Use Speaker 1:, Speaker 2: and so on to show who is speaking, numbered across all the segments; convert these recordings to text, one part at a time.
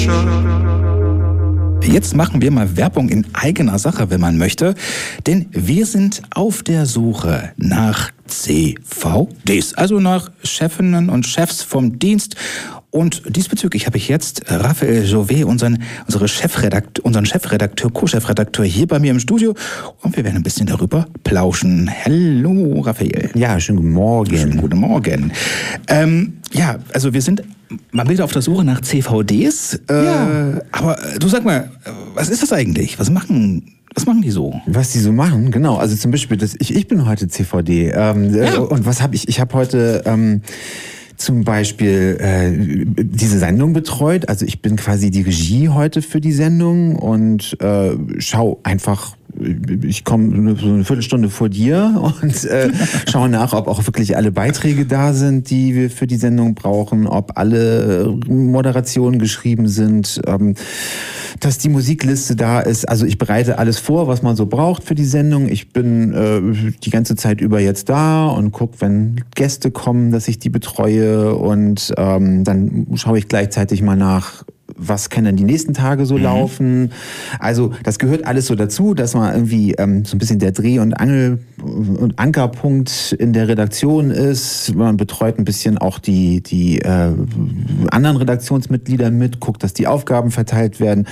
Speaker 1: Jetzt machen wir mal Werbung in eigener Sache, wenn man möchte, denn wir sind auf der Suche nach CVDs, also nach Chefinnen und Chefs vom Dienst. Und diesbezüglich habe ich jetzt Raphael Jovet, unseren Chefredakteur, Co-Chefredakteur hier bei mir im Studio. Und wir werden ein bisschen darüber plauschen. Hallo, Raphael.
Speaker 2: Ja, schönen guten Morgen.
Speaker 1: Schönen guten Morgen. Ja, also wir sind mal wieder auf der Suche nach CVDs. Aber du sag mal, was ist das eigentlich? Was machen die so?
Speaker 2: Was die so machen, genau. Also zum Beispiel, ich bin heute CVD. Und was habe ich? Ich habe heute zum Beispiel diese Sendung betreut. Also ich bin quasi die Regie heute für die Sendung und schau einfach. Ich komme so eine Viertelstunde vor dir und schaue nach, ob auch wirklich alle Beiträge da sind, die wir für die Sendung brauchen, ob alle Moderationen geschrieben sind, dass die Musikliste da ist. Also ich bereite alles vor, was man so braucht für die Sendung. Ich bin die ganze Zeit über jetzt da und gucke, wenn Gäste kommen, dass ich die betreue und dann schaue ich gleichzeitig mal nach, was können denn die nächsten Tage so laufen? Also das gehört alles so dazu, dass man irgendwie so ein bisschen der Dreh- und Ankerpunkt in der Redaktion ist. Man betreut ein bisschen auch die anderen Redaktionsmitglieder mit, guckt, dass die Aufgaben verteilt werden.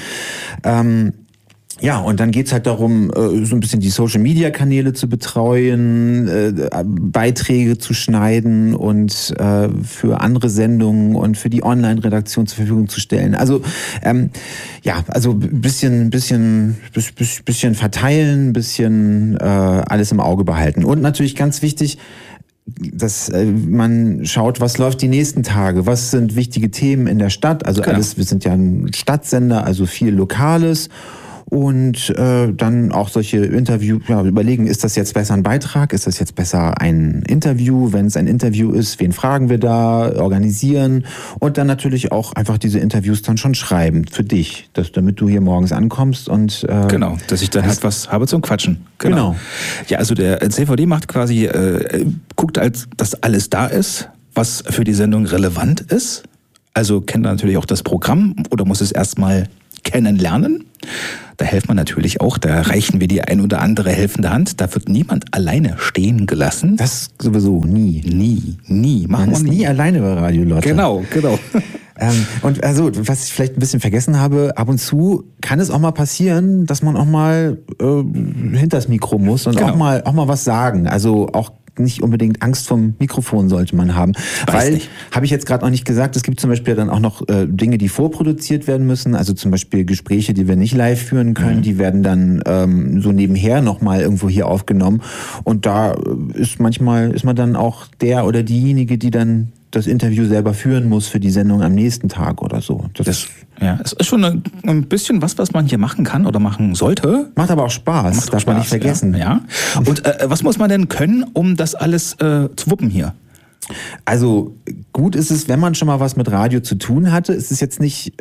Speaker 2: Ja, und dann geht's halt darum, so ein bisschen die Social-Media-Kanäle zu betreuen, Beiträge zu schneiden und für andere Sendungen und für die Online-Redaktion zur Verfügung zu stellen. Also also bisschen verteilen, bisschen alles im Auge behalten. Und natürlich ganz wichtig, dass man schaut, was läuft die nächsten Tage, was sind wichtige Themen in der Stadt. Also alles, wir sind ja ein Stadtsender, also viel Lokales. Und dann auch solche Interviews, überlegen, ist das jetzt besser ein Beitrag, ist das jetzt besser ein Interview? Wenn es ein Interview ist, wen fragen wir da, organisieren und dann natürlich auch einfach diese Interviews dann schon schreiben für dich, damit du hier morgens ankommst und
Speaker 1: genau, dass ich dann halt was habe zum Quatschen. Genau. Ja, also der CVD macht quasi, guckt, dass alles da ist, was für die Sendung relevant ist. Also kennt er natürlich auch das Programm oder muss es erstmal kennenlernen. Da helfen wir natürlich auch, da reichen wir die ein oder andere helfende Hand. Da wird niemand alleine stehen gelassen.
Speaker 2: Das sowieso nie.
Speaker 1: Nie.
Speaker 2: Man ist nie alleine bei Radio Lotte.
Speaker 1: Genau.
Speaker 2: Und also, was ich vielleicht ein bisschen vergessen habe, ab und zu kann es auch mal passieren, dass man auch mal hinters Mikro muss und auch mal was sagen. Also auch nicht unbedingt Angst vom Mikrofon sollte man haben. Weil, habe ich jetzt gerade noch nicht gesagt, es gibt zum Beispiel dann auch noch Dinge, die vorproduziert werden müssen. Also zum Beispiel Gespräche, die wir nicht live führen können, die werden dann so nebenher nochmal irgendwo hier aufgenommen. Und da ist man dann auch der oder diejenige, die dann das Interview selber führen muss für die Sendung am nächsten Tag oder so. Es ist schon ein bisschen was man hier machen kann oder machen sollte. Macht aber auch Spaß, darf man nicht vergessen.
Speaker 1: Ja. Und was muss man denn können, um das alles zu wuppen hier?
Speaker 2: Also gut ist es, wenn man schon mal was mit Radio zu tun hatte. Es ist jetzt nicht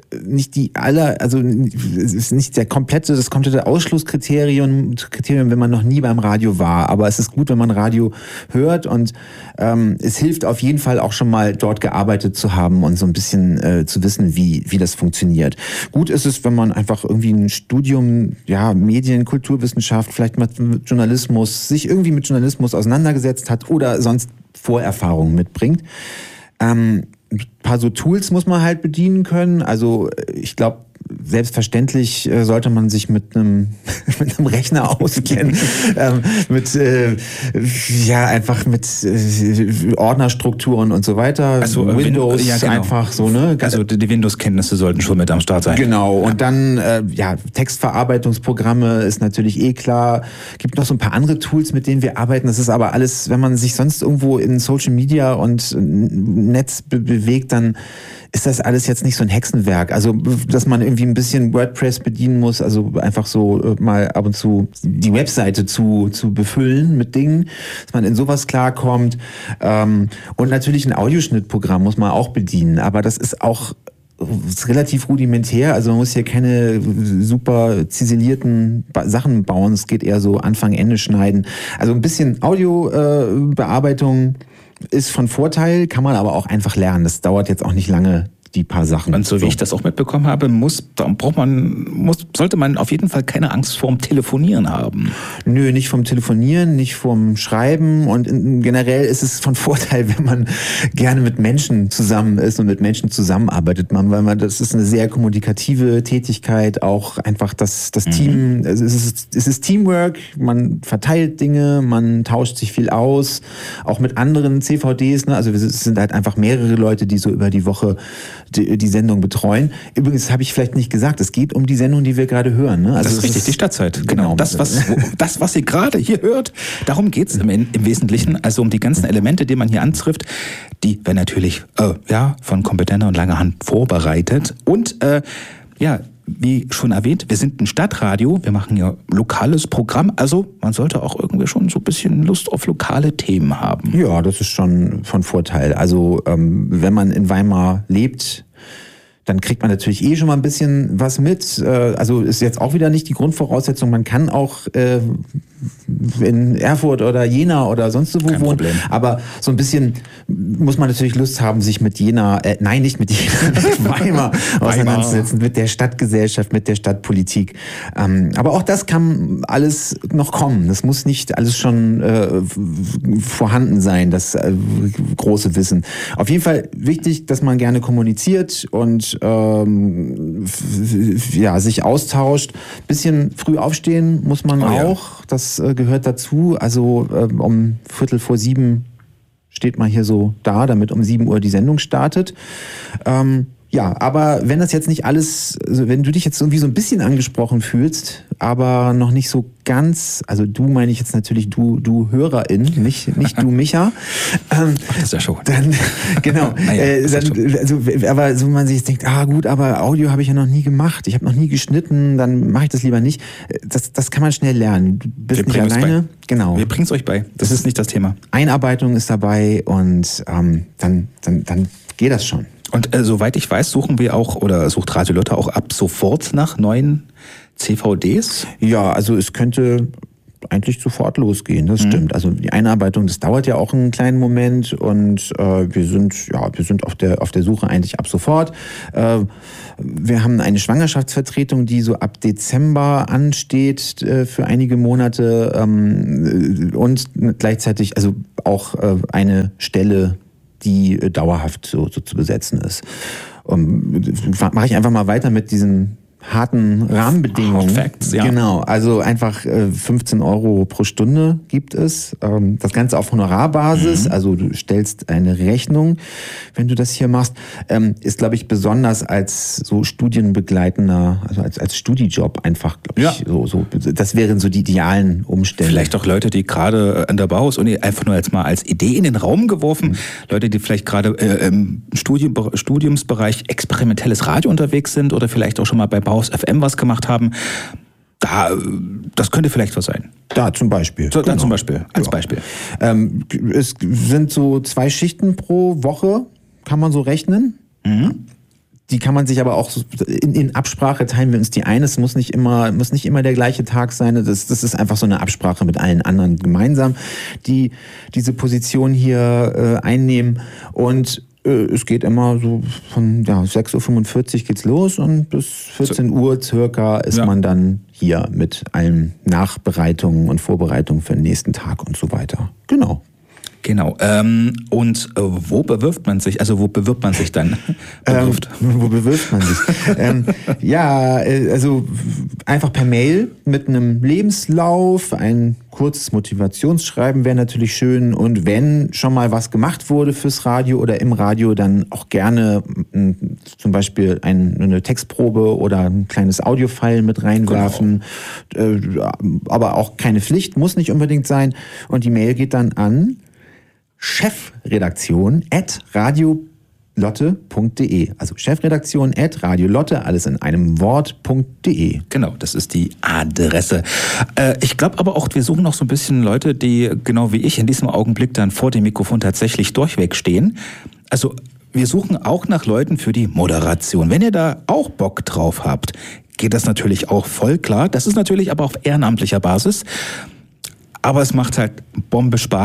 Speaker 2: es ist nicht das komplette Ausschlusskriterium, wenn man noch nie beim Radio war. Aber es ist gut, wenn man Radio hört und es hilft auf jeden Fall auch schon mal dort gearbeitet zu haben und so ein bisschen zu wissen, wie das funktioniert. Gut ist es, wenn man einfach irgendwie ein Studium, Medien, Kulturwissenschaft, vielleicht mal sich irgendwie mit Journalismus auseinandergesetzt hat oder sonst Vorerfahrungen mitbringt. Ein paar so Tools muss man halt bedienen können. Also ich glaube, selbstverständlich sollte man sich mit einem Rechner auskennen, einfach mit Ordnerstrukturen und so weiter.
Speaker 1: Also
Speaker 2: Windows einfach so, ne?
Speaker 1: Also die Windows-Kenntnisse sollten schon mit am Start sein.
Speaker 2: Genau. Und dann Textverarbeitungsprogramme ist natürlich klar. Gibt noch so ein paar andere Tools, mit denen wir arbeiten. Das ist aber alles, wenn man sich sonst irgendwo in Social Media und Netz bewegt, dann ist das alles jetzt nicht so ein Hexenwerk. Also, dass man irgendwie ein bisschen WordPress bedienen muss, also einfach so mal ab und zu die Webseite zu befüllen mit Dingen, dass man in sowas klarkommt. Und natürlich ein Audioschnittprogramm muss man auch bedienen, aber das ist auch relativ rudimentär, also man muss hier keine super ziselierten Sachen bauen, es geht eher so Anfang, Ende schneiden. Also ein bisschen Audiobearbeitung ist von Vorteil, kann man aber auch einfach lernen. Das dauert jetzt auch nicht lange die paar Sachen.
Speaker 1: Und so wie ich das auch mitbekommen habe, sollte man auf jeden Fall keine Angst vorm Telefonieren haben.
Speaker 2: Nö, nicht vom Telefonieren, nicht vom Schreiben und generell ist es von Vorteil, wenn man gerne mit Menschen zusammen ist und mit Menschen zusammenarbeitet, weil das ist eine sehr kommunikative Tätigkeit, auch einfach das Team, es ist Teamwork, man verteilt Dinge, man tauscht sich viel aus, auch mit anderen CVDs, ne? Also es sind halt einfach mehrere Leute, die so über die Woche die Sendung betreuen. Übrigens habe ich vielleicht nicht gesagt, es geht um die Sendung, die wir gerade hören. Ne? Also
Speaker 1: das ist richtig, die Stadtzeit. Genau. Das, was ihr gerade hier hört, darum geht es im Wesentlichen. Also um die ganzen Elemente, die man hier antrifft, die werden natürlich von kompetenter und langer Hand vorbereitet. Und wie schon erwähnt, wir sind ein Stadtradio, wir machen ja lokales Programm, also man sollte auch irgendwie schon so ein bisschen Lust auf lokale Themen haben.
Speaker 2: Ja, das ist schon von Vorteil. Also wenn man in Weimar lebt, dann kriegt man natürlich schon mal ein bisschen was mit. Also ist jetzt auch wieder nicht die Grundvoraussetzung. Man kann auch in Erfurt oder Jena oder sonst wo wohnen. Problem. Aber so ein bisschen muss man natürlich Lust haben, sich mit mit Weimar auseinanderzusetzen, mit der Stadtgesellschaft, mit der Stadtpolitik. Aber auch das kann alles noch kommen. Das muss nicht alles schon vorhanden sein, das große Wissen. Auf jeden Fall wichtig, dass man gerne kommuniziert und sich austauscht. Bisschen früh aufstehen muss man auch. Das gehört dazu. Also um 6:45 steht man hier so da, damit um 7 Uhr die Sendung startet. Aber wenn das jetzt nicht alles, also wenn du dich jetzt irgendwie so ein bisschen angesprochen fühlst, aber noch nicht so ganz, also du meine ich jetzt natürlich du Hörerin, nicht du Micha.
Speaker 1: Das ist ja schon.
Speaker 2: Dann, genau. Aber so man sich jetzt denkt, gut, aber Audio habe ich ja noch nie gemacht, ich habe noch nie geschnitten, dann mache ich das lieber nicht. Das kann man schnell lernen. Du bist nicht alleine.
Speaker 1: Genau. Wir bringen es euch bei. Das ist nicht das Thema.
Speaker 2: Einarbeitung ist dabei und dann geht das schon.
Speaker 1: Und soweit ich weiß, sucht Radio Lotte auch ab sofort nach neuen CVDs?
Speaker 2: Ja, also es könnte eigentlich sofort losgehen, das stimmt. Also die Einarbeitung, das dauert ja auch einen kleinen Moment und wir sind auf der Suche eigentlich ab sofort. Wir haben eine Schwangerschaftsvertretung, die so ab Dezember ansteht für einige Monate und gleichzeitig also auch eine Stelle, die dauerhaft so zu besetzen ist. Mache ich einfach mal weiter mit diesen harten Rahmenbedingungen.
Speaker 1: Facts, ja.
Speaker 2: Genau, also einfach 15 € pro Stunde gibt es. Das Ganze auf Honorarbasis, also du stellst eine Rechnung, wenn du das hier machst. Ist, glaube ich, besonders als so studienbegleitender, also als Studijob einfach, glaube ich, so. Das wären so die idealen Umstände.
Speaker 1: Vielleicht auch Leute, die gerade an der Bauhaus-Uni einfach nur jetzt mal als Idee in den Raum geworfen, Leute, die vielleicht gerade im Studiumsbereich experimentelles Radio unterwegs sind oder vielleicht auch schon mal bei Bauhaus FM was gemacht haben, das könnte vielleicht was sein.
Speaker 2: Da zum Beispiel.
Speaker 1: Da zum Beispiel, als Beispiel.
Speaker 2: Es sind so 2 Schichten pro Woche, kann man so rechnen. Die kann man sich aber auch in Absprache teilen wir uns die ein. Es muss nicht immer der gleiche Tag sein. Das ist einfach so eine Absprache mit allen anderen gemeinsam, die diese Position hier einnehmen. Und es geht immer so von 6:45 Uhr geht's los und bis 14 Uhr circa ist man dann hier mit allen Nachbereitungen und Vorbereitungen für den nächsten Tag und so weiter. Genau.
Speaker 1: Und wo bewirbt man sich? Also wo bewirbt man sich dann?
Speaker 2: Wo bewirbt man sich? Also einfach per Mail mit einem Lebenslauf, ein kurzes Motivationsschreiben wäre natürlich schön. Und wenn schon mal was gemacht wurde fürs Radio oder im Radio, dann auch gerne zum Beispiel eine Textprobe oder ein kleines Audiofile mit reinwerfen. Genau. Aber auch keine Pflicht, muss nicht unbedingt sein. Und die Mail geht dann an chefredaktion@radiolotte.de. Also chefredaktion@radiolotte, alles in einem Wort.de.
Speaker 1: Genau, das ist die Adresse. Ich glaube aber auch, wir suchen noch so ein bisschen Leute, die genau wie ich in diesem Augenblick dann vor dem Mikrofon tatsächlich durchweg stehen. Also wir suchen auch nach Leuten für die Moderation. Wenn ihr da auch Bock drauf habt, geht das natürlich auch voll klar. Das ist natürlich aber auf ehrenamtlicher Basis. Aber es macht halt Bombe Spaß.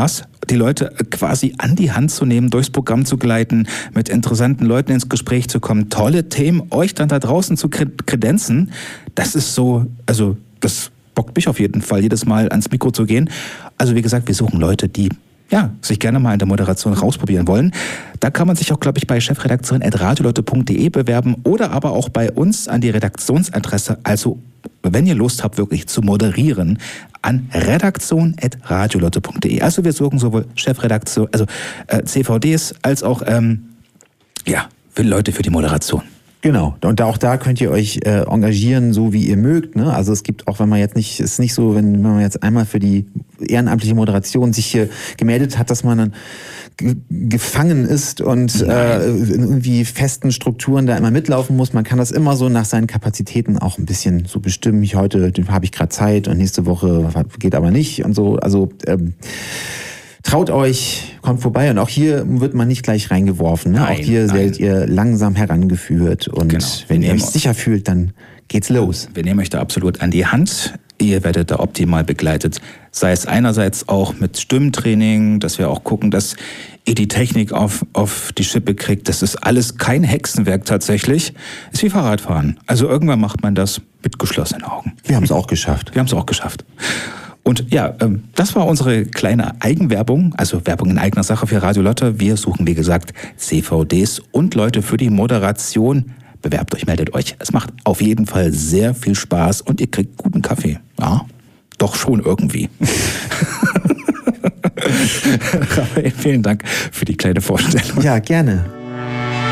Speaker 1: die Leute quasi an die Hand zu nehmen, durchs Programm zu gleiten, mit interessanten Leuten ins Gespräch zu kommen, tolle Themen euch dann da draußen zu kredenzen. Das ist so, also das bockt mich auf jeden Fall, jedes Mal ans Mikro zu gehen. Also wie gesagt, wir suchen Leute, die sich gerne mal in der Moderation rausprobieren wollen. Da kann man sich auch, glaube ich, bei chefredaktion@radioleute.de bewerben oder aber auch bei uns an die Redaktionsadresse. Also, wenn ihr Lust habt, wirklich zu moderieren, an redaktion@radioleute.de. Also wir suchen sowohl Chefredaktion, also CVDs, als auch für Leute für die Moderation.
Speaker 2: Genau, und auch da könnt ihr euch engagieren, so wie ihr mögt. Ne? Also es gibt auch, wenn man jetzt nicht, ist nicht so, wenn man jetzt einmal für die ehrenamtliche Moderation sich hier gemeldet hat, dass man dann gefangen ist und in irgendwie festen Strukturen da immer mitlaufen muss. Man kann das immer so nach seinen Kapazitäten auch ein bisschen so bestimmen. Heute habe ich gerade Zeit und nächste Woche geht aber nicht und so. Also traut euch, kommt vorbei und auch hier wird man nicht gleich reingeworfen. Ne? Auch hier werdet ihr langsam herangeführt und wenn ihr euch sicher fühlt, dann geht's los.
Speaker 1: Wir nehmen euch da absolut an die Hand. Ihr werdet da optimal begleitet. Sei es einerseits auch mit Stimmtraining, dass wir auch gucken, dass ihr die Technik auf die Schippe kriegt. Das ist alles kein Hexenwerk tatsächlich. Ist wie Fahrradfahren. Also irgendwann macht man das mit geschlossenen Augen.
Speaker 2: Wir haben es auch geschafft.
Speaker 1: Und das war unsere kleine Eigenwerbung, also Werbung in eigener Sache für Radio Lotte. Wir suchen, wie gesagt, CVDs und Leute für die Moderation. Bewerbt euch, meldet euch. Es macht auf jeden Fall sehr viel Spaß und ihr kriegt guten Kaffee. Ja, doch schon irgendwie. Raphael, vielen Dank für die kleine Vorstellung.
Speaker 2: Ja, gerne.